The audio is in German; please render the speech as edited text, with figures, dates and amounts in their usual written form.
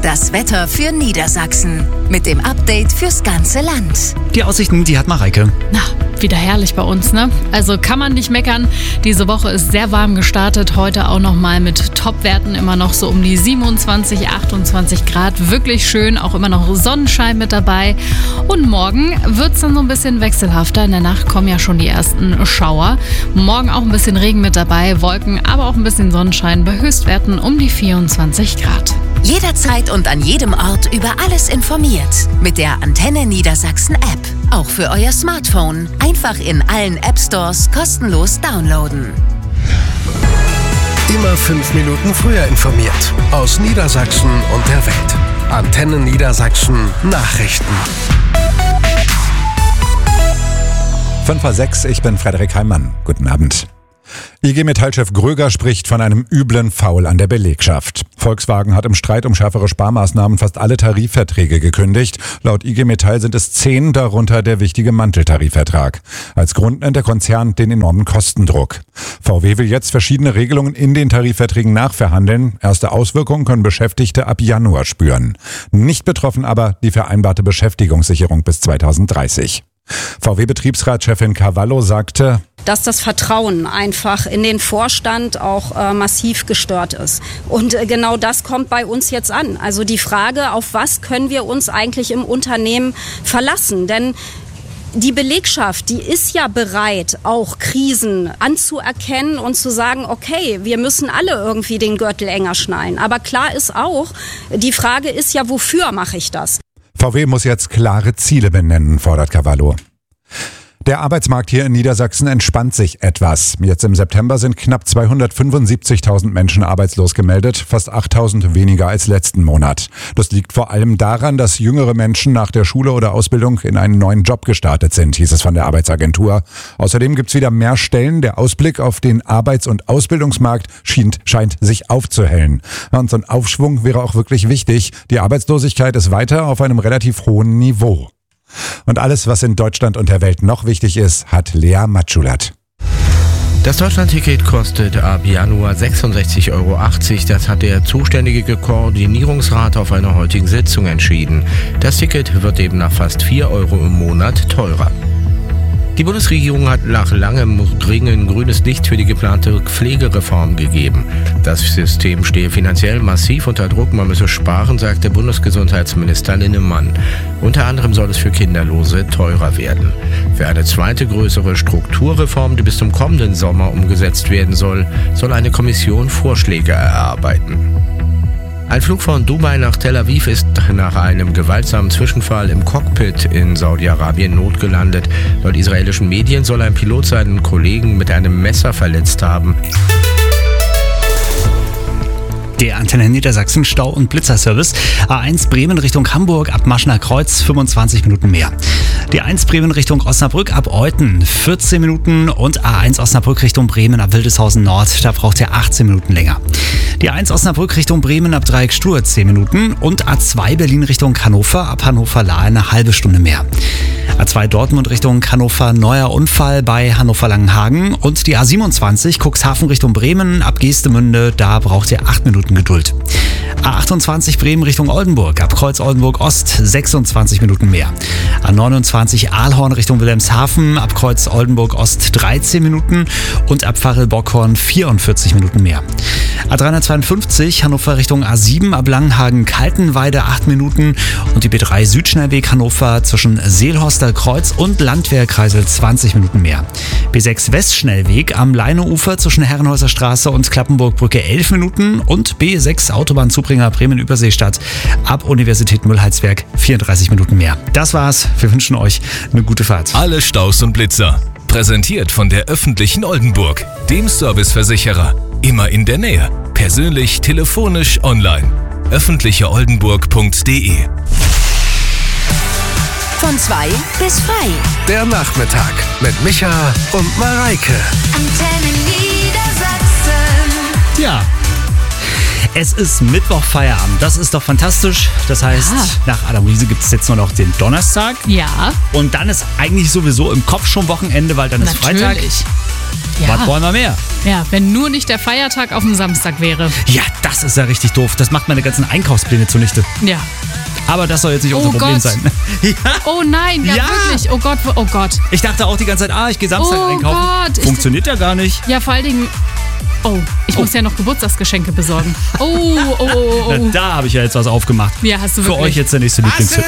Das Wetter für Niedersachsen mit dem Update fürs ganze Land. Die Aussichten, die hat Mareike. Na, wieder herrlich bei uns, ne? Also kann man nicht meckern. Diese Woche ist sehr warm gestartet. Heute auch nochmal mit Topwerten immer noch so um die 27, 28 Grad. Wirklich schön, auch immer noch Sonnenschein mit dabei. Und morgen wird es dann so ein bisschen wechselhafter. In der Nacht kommen ja schon die ersten Schauer. Morgen auch ein bisschen Regen mit dabei, Wolken, aber auch ein bisschen Sonnenschein bei Höchstwerten um die 24 Grad. Jederzeit und an jedem Ort über alles informiert. Mit der Antenne Niedersachsen App. Auch für euer Smartphone. Einfach in allen App-Stores kostenlos downloaden. Immer 5 Minuten früher informiert. Aus Niedersachsen und der Welt. Antenne Niedersachsen Nachrichten. 5:06 Uhr, ich bin Frederik Heimann. Guten Abend. IG Metall-Chef Gröger spricht von einem üblen Foul an der Belegschaft. Volkswagen hat im Streit um schärfere Sparmaßnahmen fast alle Tarifverträge gekündigt. Laut IG Metall sind es 10, darunter der wichtige Manteltarifvertrag. Als Grund nennt der Konzern den enormen Kostendruck. VW will jetzt verschiedene Regelungen in den Tarifverträgen nachverhandeln. Erste Auswirkungen können Beschäftigte ab Januar spüren. Nicht betroffen aber die vereinbarte Beschäftigungssicherung bis 2030. VW-Betriebsratschefin Cavallo sagte, dass das Vertrauen einfach in den Vorstand auch massiv gestört ist. Und genau das kommt bei uns jetzt an. Also die Frage, auf was können wir uns eigentlich im Unternehmen verlassen? Denn die Belegschaft, die ist ja bereit, auch Krisen anzuerkennen und zu sagen, okay, wir müssen alle irgendwie den Gürtel enger schnallen. Aber klar ist auch, die Frage ist ja, wofür mache ich das? VW muss jetzt klare Ziele benennen, fordert Cavallo. Der Arbeitsmarkt hier in Niedersachsen entspannt sich etwas. Jetzt im September sind knapp 275.000 Menschen arbeitslos gemeldet, fast 8.000 weniger als letzten Monat. Das liegt vor allem daran, dass jüngere Menschen nach der Schule oder Ausbildung in einen neuen Job gestartet sind, hieß es von der Arbeitsagentur. Außerdem gibt's wieder mehr Stellen. Der Ausblick auf den Arbeits- und Ausbildungsmarkt scheint sich aufzuhellen. Und so ein Aufschwung wäre auch wirklich wichtig. Die Arbeitslosigkeit ist weiter auf einem relativ hohen Niveau. Und alles, was in Deutschland und der Welt noch wichtig ist, hat Lea Matschulat. Das Deutschlandticket kostet ab Januar 66,80 €. Das hat der zuständige Koordinierungsrat auf einer heutigen Sitzung entschieden. Das Ticket wird demnach fast 4 € im Monat teurer. Die Bundesregierung hat nach langem Ringen grünes Licht für die geplante Pflegereform gegeben. Das System stehe finanziell massiv unter Druck, man müsse sparen, sagte Bundesgesundheitsminister Linnemann. Unter anderem soll es für Kinderlose teurer werden. Für eine zweite größere Strukturreform, die bis zum kommenden Sommer umgesetzt werden soll eine Kommission Vorschläge erarbeiten. Ein Flug von Dubai nach Tel Aviv ist nach einem gewaltsamen Zwischenfall im Cockpit in Saudi-Arabien notgelandet. Laut israelischen Medien soll ein Pilot seinen Kollegen mit einem Messer verletzt haben. Der Antenne Niedersachsen Stau- und Blitzerservice. A1 Bremen Richtung Hamburg ab Maschener Kreuz 25 Minuten mehr. Die A1 Bremen Richtung Osnabrück ab Euthen 14 Minuten und A1 Osnabrück Richtung Bremen ab Wildeshausen Nord, da braucht ihr 18 Minuten länger. Die A1 Osnabrück Richtung Bremen ab Dreieck Stur 10 Minuten und A2 Berlin Richtung Hannover ab Hannover-Lahr eine halbe Stunde mehr. A2 Dortmund Richtung Hannover, neuer Unfall bei Hannover-Langenhagen und die A27 Cuxhaven Richtung Bremen ab Geestemünde, da braucht ihr 8 Minuten Geduld. A28 Bremen Richtung Oldenburg ab Kreuz Oldenburg Ost 26 Minuten mehr. A29 Aalhorn Richtung Wilhelmshaven ab Kreuz Oldenburg Ost 13 Minuten und ab Pfarrel-Bockhorn 44 Minuten mehr. A352 Hannover Richtung A7 ab Langenhagen-Kaltenweide 8 Minuten und die B3 Südschnellweg Hannover zwischen Seelhorster Kreuz und Landwehrkreisel 20 Minuten mehr. B6 Westschnellweg am Leineufer zwischen Herrenhäuser Straße und Klappenburgbrücke 11 Minuten und B6 Autobahnzubringer Bremen-Überseestadt ab Universität Müllheizwerk 34 Minuten mehr. Das war's. Wir wünschen euch eine gute Fahrt. Alle Staus und Blitzer. Präsentiert von der öffentlichen Oldenburg, dem Serviceversicherer. Immer in der Nähe. Persönlich, telefonisch, online. öffentlicheoldenburg.de. Von 2 bis frei. Der Nachmittag mit Micha und Mareike. Antenne Niedersachsen. Ja. Es ist Mittwoch Feierabend, das ist doch fantastisch. Das heißt, nach Adam Riese gibt es jetzt nur noch den Donnerstag. Ja. Und dann ist eigentlich sowieso im Kopf schon Wochenende, weil dann ist Freitag. Ja. Was wollen wir mehr? Ja, wenn nur nicht der Feiertag auf dem Samstag wäre. Ja, das ist ja richtig doof. Das macht meine ganzen Einkaufspläne zunichte. Ja. Aber das soll jetzt nicht Oh unser Problem Gott. sein. Ja. Oh nein, ja, Ja. wirklich. Oh Gott, oh Gott. Ich dachte auch die ganze Zeit, ich gehe Samstag Oh einkaufen. Gott. Funktioniert ja gar nicht. Ja, vor allen Dingen. Oh, ich muss ja noch Geburtstagsgeschenke besorgen. Oh. Da habe ich ja jetzt was aufgemacht. Ja, hast du Für wirklich. euch jetzt der nächste Lieblingstipp.